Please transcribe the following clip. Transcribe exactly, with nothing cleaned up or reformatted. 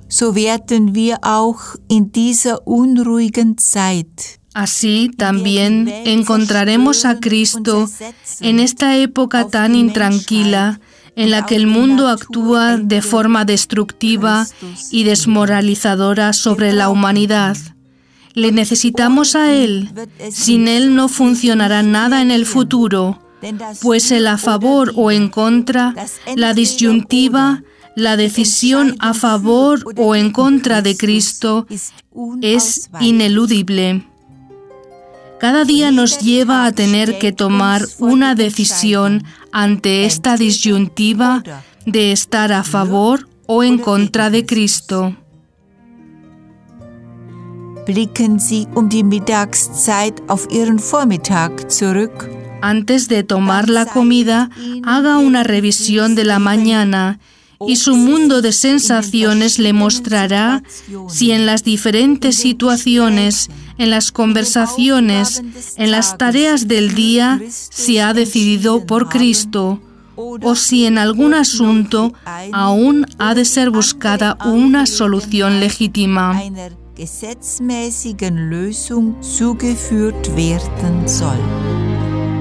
so werden wir auch in dieser unruhigen Zeit Así también encontraremos a Cristo en esta época tan intranquila en la que el mundo actúa de forma destructiva y desmoralizadora sobre la humanidad. Le necesitamos a Él. Sin Él no funcionará nada en el futuro, pues el a favor o en contra, la disyuntiva, la decisión a favor o en contra de Cristo es ineludible. Cada día nos lleva a tener que tomar una decisión ante esta disyuntiva de estar a favor o en contra de Cristo. Blicken Sie um die Mittagszeit auf Ihren Vormittag zurück. Antes de tomar la comida, haga una revisión de la mañana y su mundo de sensaciones le mostrará si en las diferentes situaciones, en las conversaciones, en las tareas del día, se ha decidido por Cristo, o si en algún asunto aún ha de ser buscada una solución legítima. Gesetzmäßigen Lösung zugeführt werden soll.